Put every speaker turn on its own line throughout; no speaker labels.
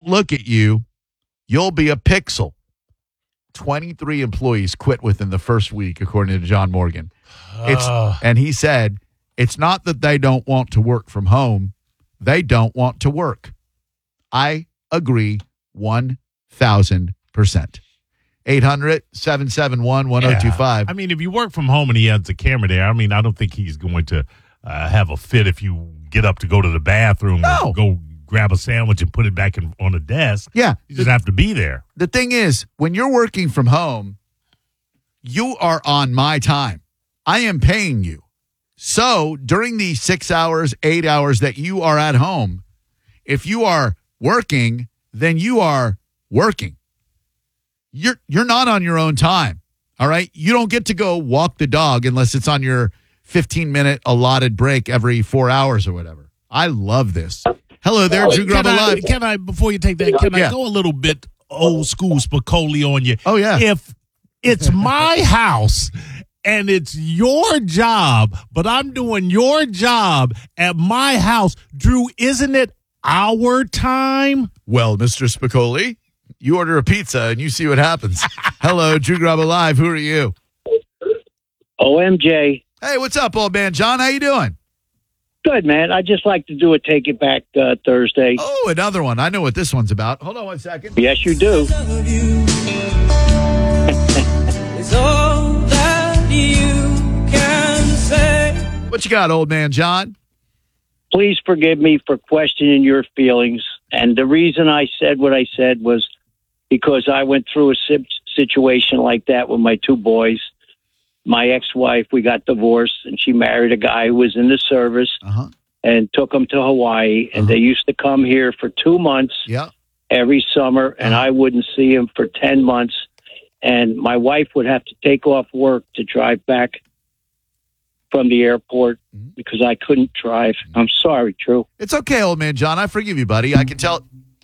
look at you, you'll be a pixel. 23 employees quit within the first week, according to John Morgan. And he said, it's not that they don't want to work from home. They don't want to work. I agree 1,000%. 800-771-1025.
I mean, if you work from home and he has the camera there, I mean, I don't think he's going to have a fit if you get up to go to the bathroom or go grab a sandwich and put it back on the desk.
Yeah.
You just have to be there.
The thing is, when you're working from home, you are on my time. I am paying you. So during the 6 hours, 8 hours that you are at home, if you are working, then you are working. You're not on your own time. All right. You don't get to go walk the dog unless it's on your 15-minute allotted break every 4 hours or whatever. I love this. Hello there, Drew Grub Alive.
Can I, before you take that, can I go a little bit old school Spicoli on you?
Oh, yeah.
If it's my house and it's your job, but I'm doing your job at my house, Drew, isn't it our time?
Well, Mr. Spicoli, you order a pizza and you see what happens. Hello, Drew Grub Alive. Who are you?
OMJ.
Hey, what's up, old man John? How you doing?
Good, man. I just like to do a Take It Back Thursday.
Oh, another one. I know what this one's about. Hold on 1 second.
Yes, you do.
It's all that you can say.
What you got, old man John?
Please forgive me for questioning your feelings. And the reason I said what I said was because I went through a situation like that with my two boys. My ex-wife, we got divorced, and she married a guy who was in the service and took him to Hawaii. And they used to come here for 2 months every summer, and I wouldn't see him for 10 months. And my wife would have to take off work to drive back from the airport because I couldn't drive. I'm sorry, Drew.
It's okay, old man John. I forgive you, buddy. I can tell.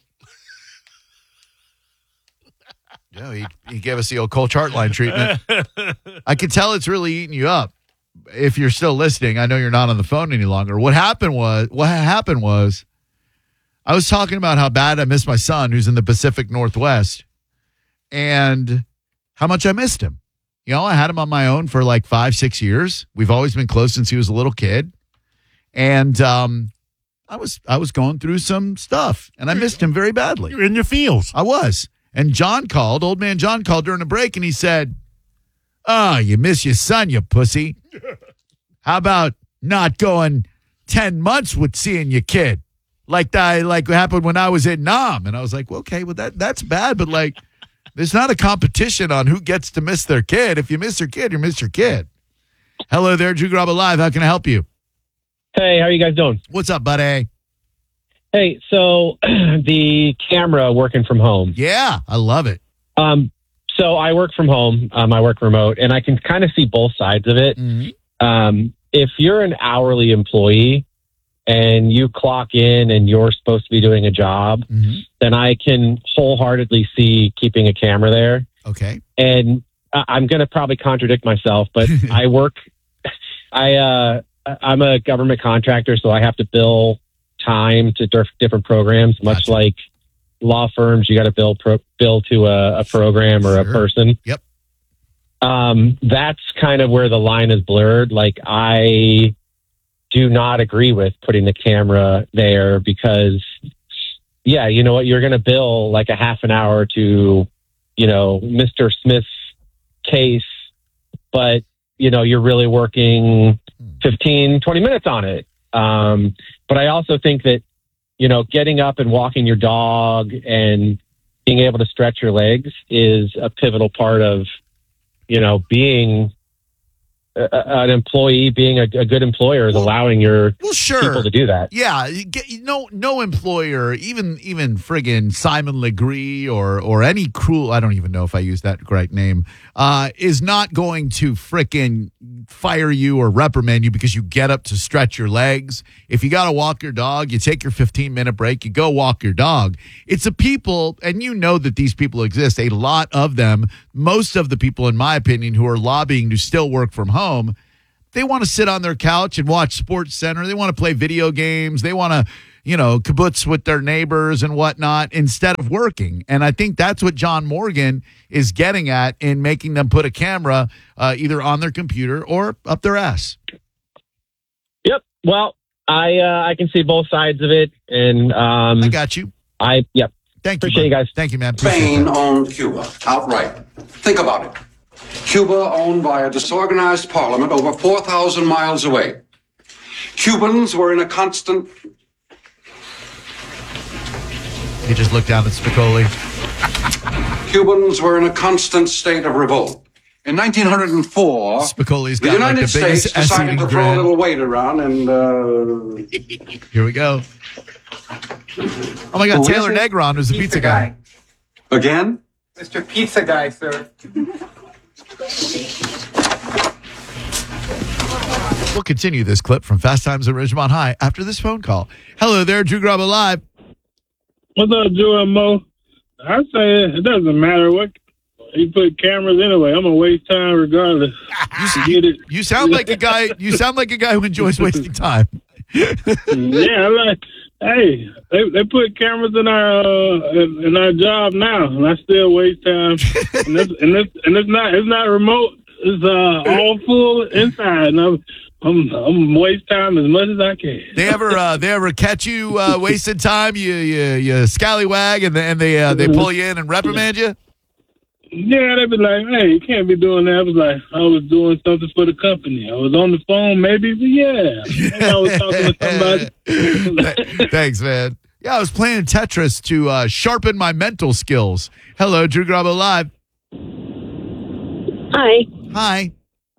He gave us the old Cole Chartline treatment. I can tell it's really eating you up. If you're still listening, I know you're not on the phone any longer. What happened was I was talking about how bad I miss my son who's in the Pacific Northwest and how much I missed him. You know, I had him on my own for like 5-6 years. We've always been close since he was a little kid. And I was going through some stuff and I missed him very badly.
You're in your feels.
I was. And old man John called during the break and he said, "Oh, you miss your son, you pussy. How about not going 10 months with seeing your kid? Like what happened when I was at Nam." And I was like, well, okay, well, that's bad. But like, there's not a competition on who gets to miss their kid. If you miss your kid, you miss your kid. Hello there, Drew Grub Alive. How can I help you?
Hey, how are you guys doing?
What's up, buddy?
Hey, so the camera working from home.
Yeah, I love it.
So I work from home. I work remote, and I can kind of see both sides of it.
Mm-hmm.
If you're an hourly employee and you clock in and you're supposed to be doing a job, then I can wholeheartedly see keeping a camera there.
Okay.
And I'm going to probably contradict myself, but I'm a government contractor, so I have to bill time to different programs, much like law firms. You got to bill to a program or a person.
Yep.
That's kind of where the line is blurred. Like, I do not agree with putting the camera there because, yeah, you know what? You're going to bill like a half an hour to, Mr. Smith's case, but, you're really working 15, 20 minutes on it. But I also think that, getting up and walking your dog and being able to stretch your legs is a pivotal part of, being an employee, being a good employer is allowing your people to do that.
Yeah. No employer, even friggin' Simon Legree or any cruel, I don't even know if I use that right name, is not going to frickin' fire you or reprimand you because you get up to stretch your legs. If you got to walk your dog, you take your 15-minute break, you go walk your dog. It's a people, and you know that these people exist, a lot of them, most of the people, in my opinion, who are lobbying to still work from home, they want to sit on their couch and watch Sports Center. They want to play video games. They want to, kibbutz with their neighbors and whatnot instead of working. And I think that's what John Morgan is getting at in making them put a camera either on their computer or up their ass.
Yep. Well, I can see both sides of it, and
I got you.
Thank you. Appreciate you guys.
Thank you, man.
Spain owned Cuba outright. Think about it. Cuba owned by a disorganized parliament over 4,000 miles away. Cubans were in a constant...
He just looked down at Spicoli.
Cubans were in a constant state of revolt. In 1904,
Spicoli's
the
got
United
the
States
biggest
decided to
S-eating
throw a
grin.
little weight around and...
Here we go. Oh, my God.
Who
Taylor
is it?
Negron was the pizza guy.
Again?
Mr. Pizza Guy, sir.
We'll continue this clip from Fast Times at Ridgemont High after this phone call. Hello there, Drew Grubba Live.
What's up, Drew and Mo? I say it doesn't matter what you put cameras anyway. I'm gonna waste time regardless.
You sound like a guy. You sound like a guy who enjoys wasting time.
Yeah, like, hey, they put cameras in our job now, and I still waste time. and it's not remote. It's all full inside, and I'm waste time as much as I can.
They ever catch you wasting time? You scallywag, and they pull you in and reprimand you.
Yeah, they be like, hey, you can't be doing that. I was like, I was doing something for the company. I was on the phone, maybe, but yeah. I was talking to somebody.
Thanks, man. Yeah, I was playing Tetris to sharpen my mental skills. Hello, Drew Grabo Live.
Hi.
Hi.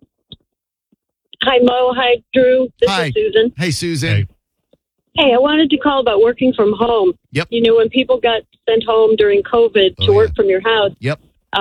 Hi, Mo. Hi, Drew. This
Hi.
is Susan.
Hey, Susan.
Hey, I wanted to call about working from home.
Yep.
When people got sent home during COVID to work from your house,
Yep.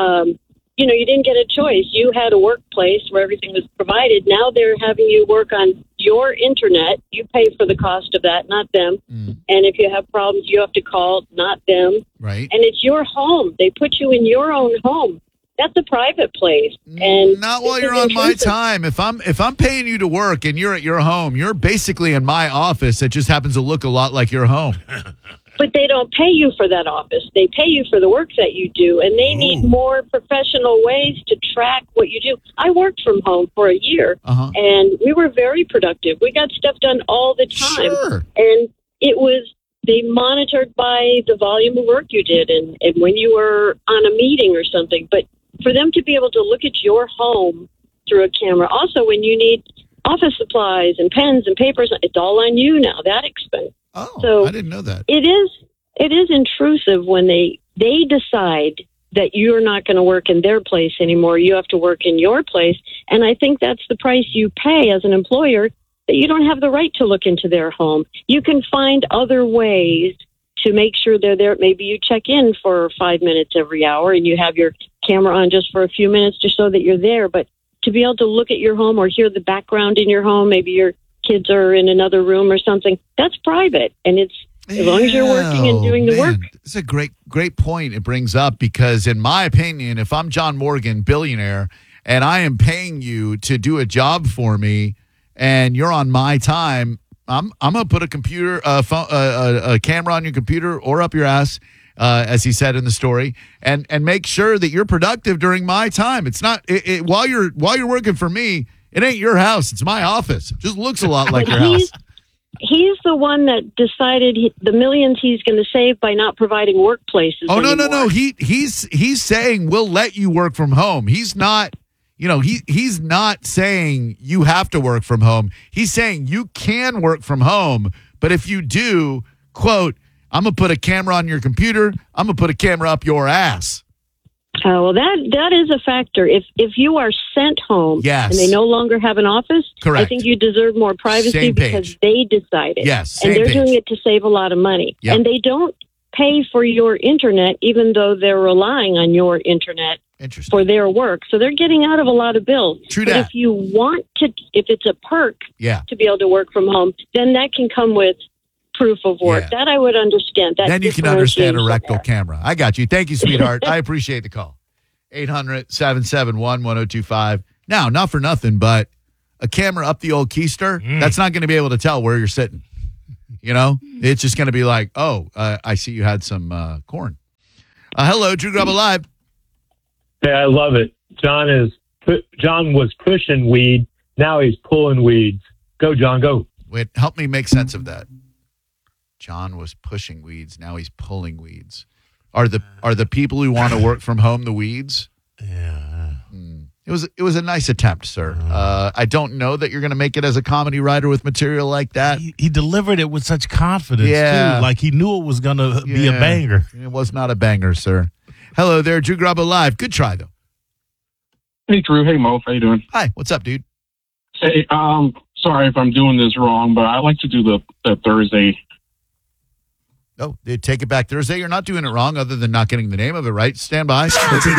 you didn't get a choice. You had a workplace where everything was provided. Now they're having you work on your internet. You pay for the cost of that, not them. And if you have problems, you have to call, not them.
Right.
And it's your home. They put you in your own home. That's a private place. And
not while you're on my time. If I'm paying you to work and you're at your home, you're basically in my office. It just happens to look a lot like your home.
But they don't pay you for that office. They pay you for the work that you do, and they need more professional ways to track what you do. I worked from home for a year, and we were very productive. We got stuff done all the time.
Sure.
And they monitored by the volume of work you did and when you were on a meeting or something. But for them to be able to look at your home through a camera, also when you need office supplies and pens and papers, it's all on you now, that expense.
Oh,
so
I didn't know that.
It is intrusive when they decide that you're not going to work in their place anymore. You have to work in your place. And I think that's the price you pay as an employer, that you don't have the right to look into their home. You can find other ways to make sure they're there. Maybe you check in for 5 minutes every hour and you have your camera on just for a few minutes to show that you're there. But to be able to look at your home or hear the background in your home, maybe your kids are in another room or something, that's private. And it's as long as you're working and doing the work.
It's a great point it brings up, because in my opinion, if I'm John Morgan, billionaire, and I am paying you to do a job for me and you're on my time, I'm gonna put a computer, a camera on your computer or up your ass, as he said in the story, and make sure that you're productive during my time. It's not while you're working for me. It ain't your house. It's my office. It just looks a lot like your house.
He's the one that decided the millions he's going to save by not providing workplaces.
Oh, no.
anymore.
He's saying we'll let you work from home. He's not, he's not saying you have to work from home. He's saying you can work from home, but if you do, quote, I'm going to put a camera on your computer. I'm going to put a camera up your ass.
Well, that is a factor. If you are sent home
Yes.
and they no longer have an office,
Correct.
I think you deserve more privacy
Same
because
page.
they decided.
Yes,
and
same
they're
page.
doing it to save a lot of money.
Yep.
And they don't pay for your internet, even though they're relying on your internet for their work. So they're getting out of a lot of bills.
True
but
that.
if you want to, if it's a perk
Yeah.
to be able to work from home, then that can come with proof of work.
Yeah.
That I would understand. That
Then you can understand a
differentiation
rectal
there.
camera. I got you. Thank you, sweetheart. I appreciate the call. 800-771-1025. Now, not for nothing, but a camera up the old keister, that's not going to be able to tell where you're sitting. You know, it's just going to be like, oh, I see you had some corn. Hello, Drew Grub Alive.
Hey, I love it. John was pushing weed. Now he's pulling weeds. Go, John, go.
Wait, help me make sense of that. John was pushing weeds. Now he's pulling weeds. Are the people who want to work from home the weeds?
Yeah.
It was a nice attempt, sir. I don't know that you're going to make it as a comedy writer with material like that.
He delivered it with such confidence,
Yeah.
too. Like he knew it was going to be a banger.
It was not a banger, sir. Hello there, Drew Grub Alive. Good try, though.
Hey, Drew. Hey, Mo. How you doing?
Hi, what's up, dude?
Hey, sorry if I'm doing this wrong, but I like to do the Thursday.
Oh, they take it back Thursday. You're not doing it wrong other than not getting the name of it right. Stand by.